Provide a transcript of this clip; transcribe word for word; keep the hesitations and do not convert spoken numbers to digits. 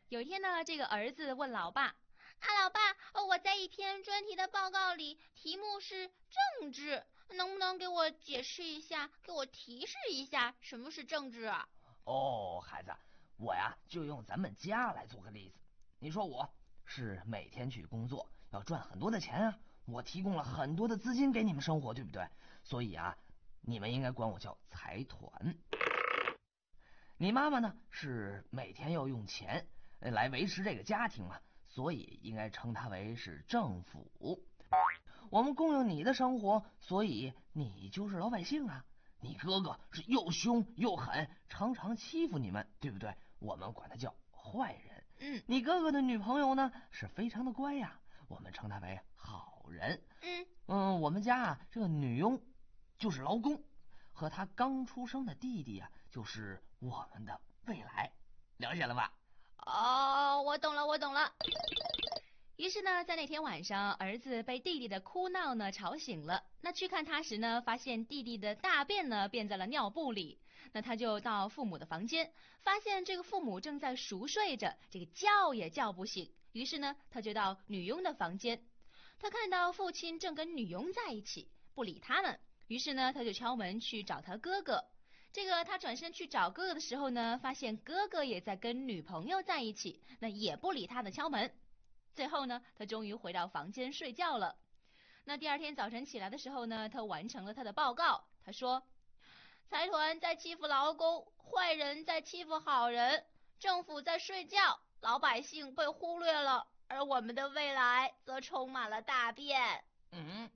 有一天呢，这个儿子问老爸： 啊，老爸，我在一篇专题的报告里，题目是政治，能不能给我解释一下，给我提示一下什么是政治啊？ 哦，孩子，我呀就用咱们家来做个例子。你说我是每天去工作，要赚很多的钱啊，我提供了很多的资金给你们生活，对不对？所以啊，你们应该管我叫财团。你妈妈呢是每天要用钱来维持这个家庭嘛，所以应该称它为是政府。我们供应你的生活，所以你就是老百姓啊。你哥哥是又凶又狠，常常欺负你们，对不对？我们管他叫坏人。 嗯， 你哥哥的女朋友呢是非常的乖呀，我们称她为好人。 嗯嗯，我们家啊这个女佣就是劳工，和他刚出生的弟弟啊就是我们的未来，了解了吧？ 哦，我懂了，我懂了。 于是呢，在那天晚上，儿子被弟弟的哭闹呢吵醒了。那去看他时呢，发现弟弟的大便呢便在了尿布里。那他就到父母的房间，发现这个父母正在熟睡着，这个叫也叫不醒。于是呢，他就到女佣的房间，他看到父亲正跟女佣在一起，不理他们。于是呢，他就敲门去找他哥哥。这个他转身去找哥哥的时候呢，发现哥哥也在跟女朋友在一起，那也不理他的敲门。最后呢，他终于回到房间睡觉了。那第二天早晨起来的时候呢，他完成了他的报告。他说， 财团在欺负劳工，坏人在欺负好人，政府在睡觉，老百姓被忽略了，而我们的未来则充满了大便。 嗯，